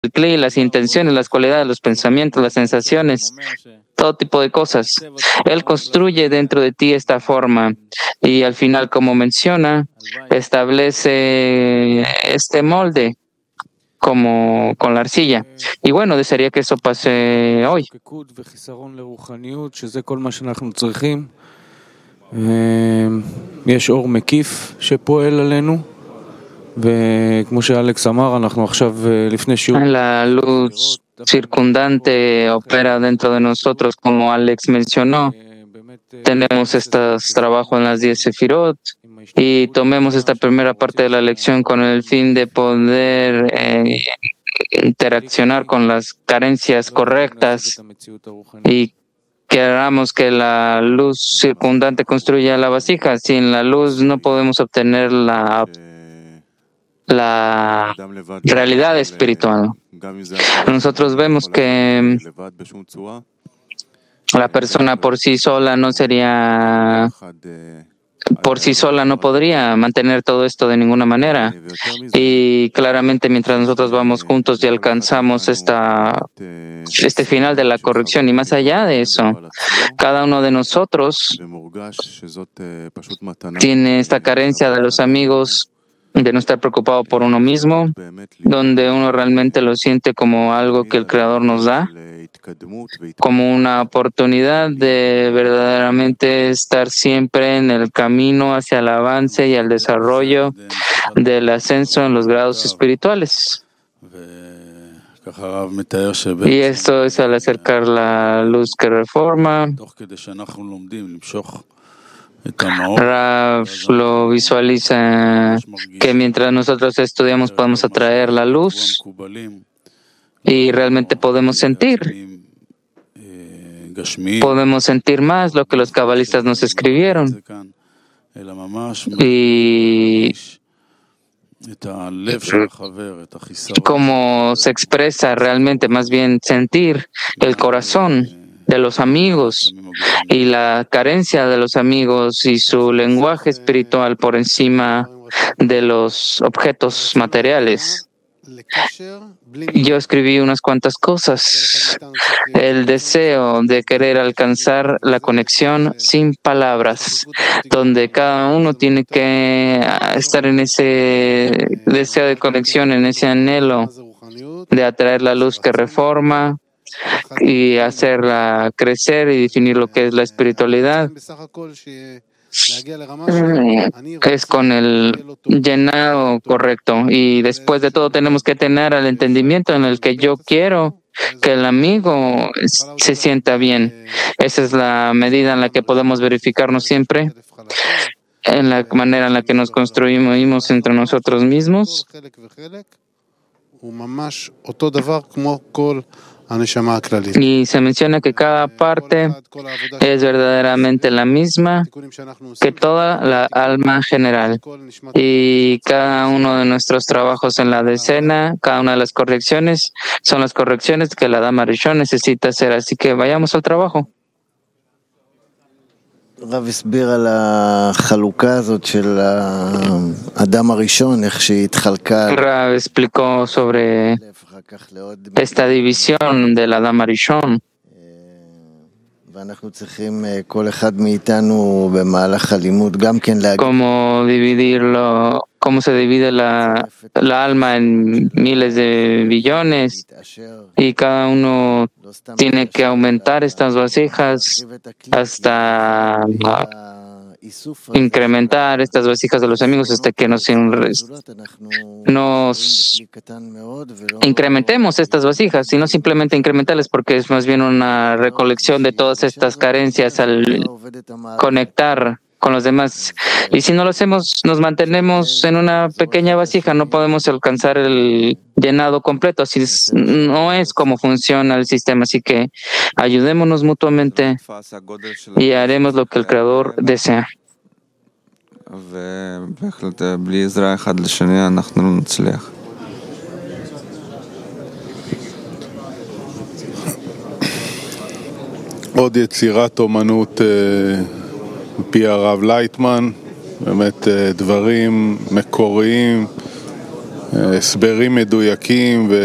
Kli, las intenciones, las cualidades, los pensamientos, las sensaciones, todo tipo de cosas. Él construye dentro de ti esta forma y al final, como menciona, establece este molde como con la arcilla. Y bueno, desearía que eso pase hoy. La luz circundante opera dentro de nosotros, como Alex mencionó. Tenemos estos trabajos en las 10 Sefirot y tomemos esta primera parte de la lección con el fin de poder interaccionar con las carencias correctas y queramos que la luz circundante construya la vasija. Sin la luz no podemos obtener la realidad espiritual. Nosotros vemos que la persona por sí sola no podría mantener todo esto de ninguna manera. Y claramente mientras nosotros vamos juntos y alcanzamos este final de la corrección y más allá de eso, cada uno de nosotros tiene esta carencia de los amigos, de no estar preocupado por uno mismo, donde uno realmente lo siente como algo que el Creador nos da, como una oportunidad de verdaderamente estar siempre en el camino hacia el avance y el desarrollo del ascenso en los grados espirituales. Y esto es al acercar la luz que reforma. Rav lo visualiza que mientras nosotros estudiamos podemos atraer la luz y realmente podemos sentir más lo que los cabalistas nos escribieron y cómo se expresa realmente, más bien sentir el corazón de los amigos y la carencia de los amigos y su lenguaje espiritual por encima de los objetos materiales. Yo escribí unas cuantas cosas. El deseo de querer alcanzar la conexión sin palabras, donde cada uno tiene que estar en ese deseo de conexión, en ese anhelo de atraer la luz que reforma y hacerla crecer y definir lo que es la espiritualidad. Es con el llenado correcto y después de todo tenemos que tener el entendimiento en el que yo quiero que el amigo se sienta bien. Esa es la medida en la que podemos verificarnos siempre, en la manera en la que nos construimos entre nosotros mismos. Y se menciona que cada parte es verdaderamente la misma que toda la alma general. Y cada uno de nuestros trabajos en la decena, cada una de las correcciones, son las correcciones que la Dama Rishon necesita hacer. Así que vayamos al trabajo. Rav explicó sobre esta división de la Dama Rishon. Cómo dividirlo, cómo se divide la alma en miles de billones y cada uno tiene que aumentar estas vasijas hasta incrementar estas vasijas de los amigos hasta que nos incrementemos estas vasijas y no simplemente incrementarlas, porque es más bien una recolección de todas estas carencias al conectar con los demás. Y si no lo hacemos, nos mantenemos en una pequeña vasija, no podemos alcanzar el llenado completo. Así no es como funciona el sistema. Así que ayudémonos mutuamente y haremos lo que el Creador desea. עוד יצירת אומנות מפי הרב לייטמן, באמת דברים מקוריים, הסברים מדויקים